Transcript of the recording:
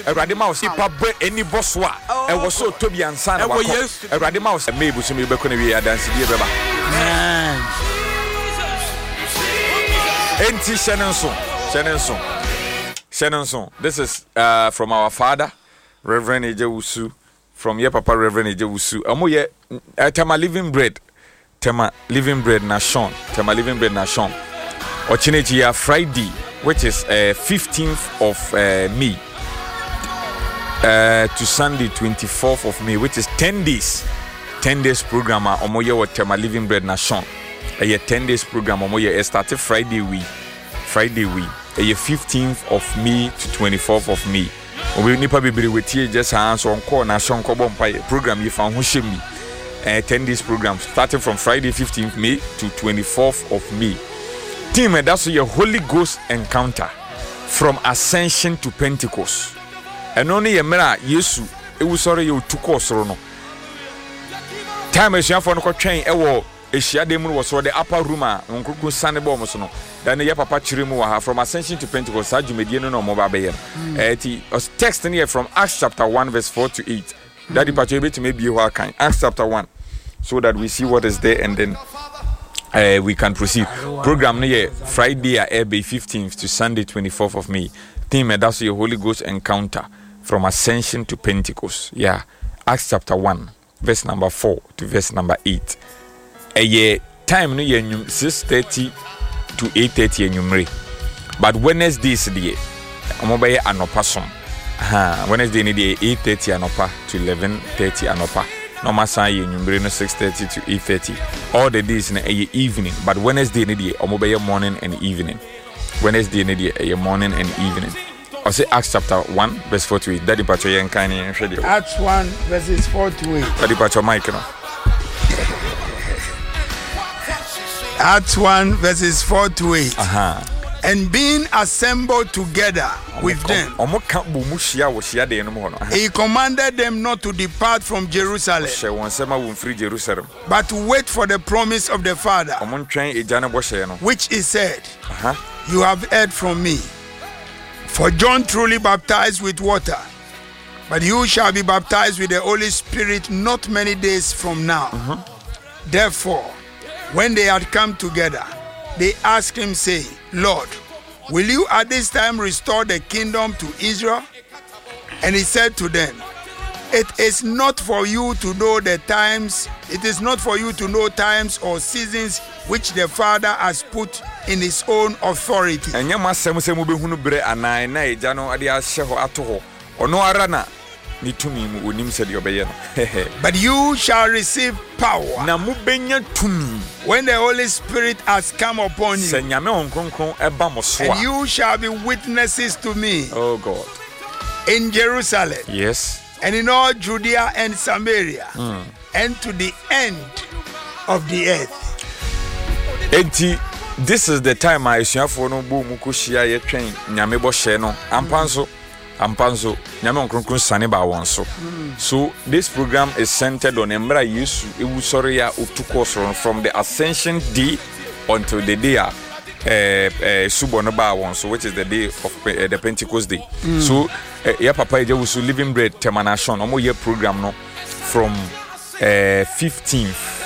Erade ma osi pa bre any boss wa. E wo so Tobi ansa na wako. Erade ma osi me busu me be ko na wi adanse die beba. Enti Shenonson. This is from our father, Reverend Ejewusu, from your papa, Reverend Ejewusu. Amo ye Tema Living Bread Nation. Ochineti ya Friday, which is 15th of May, to Sunday 24th of May, which is 10 days. 10 days program. Omo ye wa Tema Living Bread Nation. A 10 days program. Omo ye started Friday week. A 15th of May to 24th of May. We nipa bibiri wetie just hands on call na shon ko bompa program you found Hushemi. 10 days program starting from Friday 15th May to 24th of May. Team that's your Holy Ghost encounter from Ascension to Pentecost. And only yemra Yesu e wo sori you to course no. Time is for no train ewo Eshia dem was for the upper room nkuku sane bom so no. Then your papa chirimu wa from Ascension to Pentecost ajumedie no mo ba be ye. Text here from Acts chapter 1 verse 4 to 8. Daddy pacho be to maybe ho kan Acts chapter 1 so that we see what is there and then we can proceed. Program no here Friday at 15th to Sunday 24th of May. Theme that's your Holy Ghost encounter from Ascension to Pentecost. Yeah. Acts chapter 1 verse number 4 to verse number 8. Time no ye 6:30 to 8:30 enyumre. But Wednesday is the omobaye anopa som. Wednesday ni the 8:30 anopa to 11:30 anopa. Normal san ye enyumre no 6:30 to 8:30. All the days na evening, but Wednesday ni the omobaye morning and evening. Wednesday ni the morning and evening. I say Acts chapter 1 verse 4 to 8. Daddy pacho yen kan ni hwede. Acts 1 verses 4 to 8. Daddy pacho mic no. Acts 1 verses 4 to 8. And being assembled together with them, he commanded them not to depart from Jerusalem, but to wait for the promise of the Father, which he said, you have heard from me. For John truly baptized with water, but you shall be baptized with the Holy Spirit not many days from now. Therefore, when they had come together, they asked him, saying, Lord, will you at this time restore the kingdom to Israel? And he said to them, it is not for you to know times or seasons which the Father has put in his own authority. But you shall receive power when the Holy Spirit has come upon you, and you shall be witnesses to me. Oh God. In Jerusalem, yes, and in all Judea and Samaria, and to the end of the earth. This is the time I see for no boom kushia ye train nyamebo she no ampanzo nyame onkronkron sane ba won so this program is centered on Embra Yesu ewu sori ya otukosoro from the Ascension day until the day subono ba won so which is the day of the Pentecost day. So ya papa Ejewusu Living Bread Temanation omo ye program no from 15th